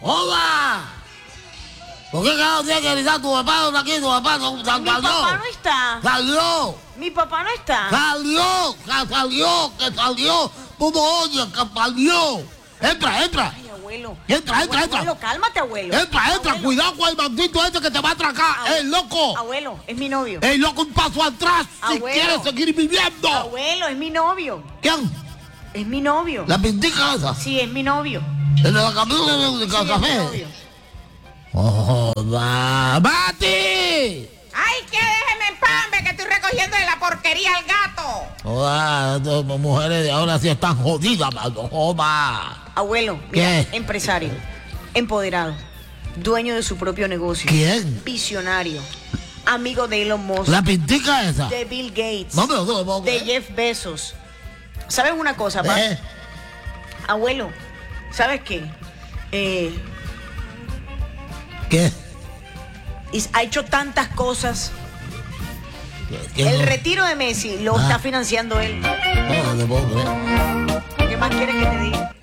¡Hola! ¿Por qué no tiene que gritar tu papá? ¿Dónde aquí? Tu papá no Mi salió. papá no está. ¡Salió! Mi papá no está. ¡Salió! ¡Que salió! ¡Tú no oyes que salió! ¡Entra! Ay, abuelo. Entra. Abuelo, cálmate, abuelo. Entra. Abuelo. Cuidado con el maldito ese que te va a atracar. ¡Ey, loco! Abuelo, es mi novio. ¡Ey, loco, un paso atrás! Si Abuelo. quieres seguir viviendo. Abuelo, es mi novio. ¿Quién? Es mi novio. ¿La pintica esa? Sí, es mi novio. ¿El de la camisa de Sí, es mi café? novio. ¡Oh, va! ¡Mati! ¡Ay, que déjeme en paz, hombre, que estoy recogiendo de la porquería al gato! Joda, estas mujeres de ahora sí están jodidas, mano. Joda. Abuelo, mira, ¿Qué? empresario, empoderado, dueño de su propio negocio. ¿Quién? Visionario, amigo de Elon Musk, ¿La pintica esa? de Bill Gates, No me lo puedo de creer. Jeff Bezos. ¿Sabes una cosa, pa? ¿Eh? Abuelo, ¿sabes qué? ¿Qué? Ha hecho tantas cosas. ¿Qué El no? retiro de Messi lo está financiando él. No te puedo creer. ¿Qué más quieres que te diga?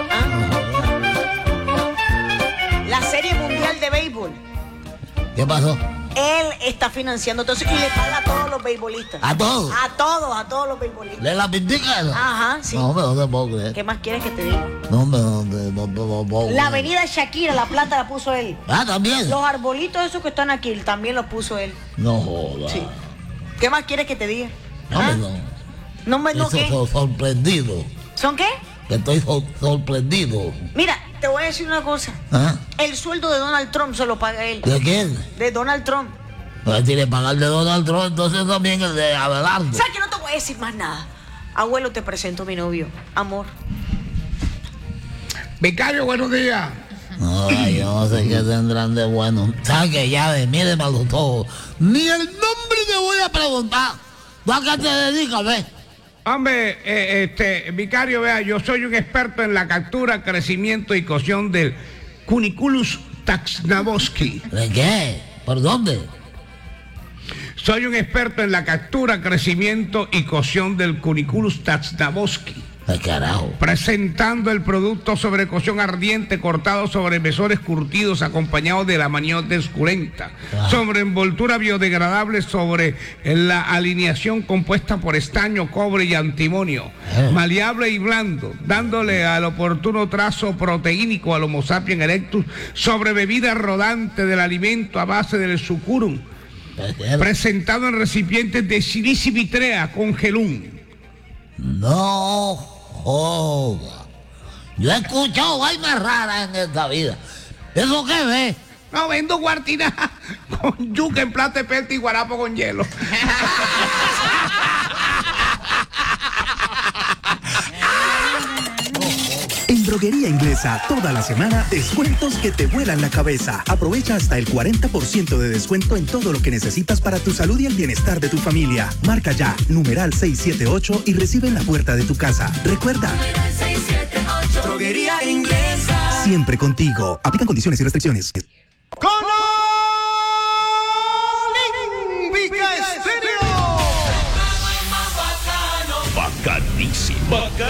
¿Ah? La Serie Mundial de Béisbol. ¿Qué pasó? Él está financiando todo eso y le paga a todos los beisbolistas. ¿A todos? A todos los beisbolistas. ¿De la pintica esa? Ajá, sí. No, no te puedo creer. ¿Qué más quieres que te diga? No puedo creer. La avenida Shakira, La Plata, la puso él. Ah, también. Los arbolitos esos que están aquí, también los puso él. No jodas. Sí. ¿Qué más quieres que te diga? No, ¿Ah? no. No, ¿qué? Estoy sorprendido. ¿Son qué? Que estoy sorprendido. Mira, te voy a decir una cosa. ¿Ah? El sueldo de Donald Trump se lo paga él. ¿De quién? De Donald Trump. Pues tiene que pagar de Donald Trump, entonces también el de Abelardo. ¿Sabes que no te voy a decir más nada? Abuelo, te presento a mi novio. Amor. Vicario, buenos días. Ay, yo no sé qué tendrán de bueno. ¿Sabes que ya de míreme a los ojos? Ni el nombre te voy a preguntar. ¿Tú a qué te dedicas, ves? Hombre, vicario, vea, yo soy un experto en la captura, crecimiento y cocción del Cuniculus taxnaboski. ¿De qué? ¿Por dónde? Soy un experto en la captura, crecimiento y cocción del Cuniculus taxnaboski. ¿Qué carajo? Presentando el producto sobre cocción ardiente cortado sobre mesores curtidos acompañados de la maniote esculenta, sobre envoltura biodegradable sobre la alineación compuesta por estaño, cobre y antimonio, maleable y blando, dándole al oportuno trazo proteínico al Homo sapiens erectus sobre bebida rodante del alimento a base del sucurum, presentado en recipientes de silicio vitrea con gelún. No joda. Yo he escuchado vainas raras en esta vida. ¿Eso qué ves? No, vendo guartina con yuca en plata de pelta y guarapo con hielo. En Droguería Inglesa, toda la semana, descuentos que te vuelan la cabeza. Aprovecha hasta el 40% de descuento en todo lo que necesitas para tu salud y el bienestar de tu familia. Marca ya, numeral 678 y recibe en la puerta de tu casa. Recuerda, Droguería Inglesa. siempre contigo. Aplican condiciones y restricciones. Bacanísimo.